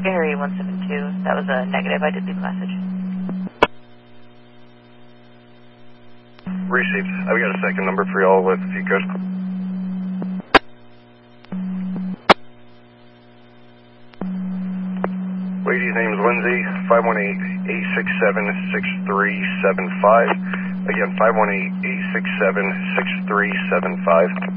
Gary 172. That was a negative. I did leave a message. Received. I've got a second number for y'all with a few codes. Lady's name is Lindsay, 518-867-6375. Again, 518-867-6375.